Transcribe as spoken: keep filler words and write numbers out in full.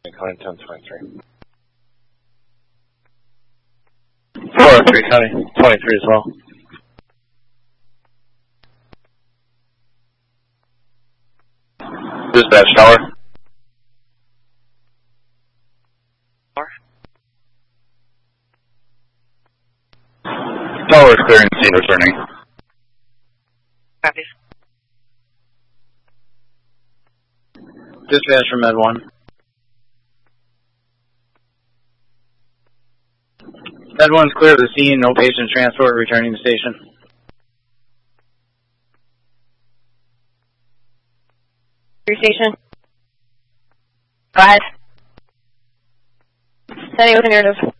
County ten twenty-three. four oh three County twenty-three as well. Dispatch tower. Tower is clearing scene returning. Copy. Dispatch from Med one. Med one's clear of the scene, no patient transport returning to station. Your station. Go ahead. Sending with a narrative.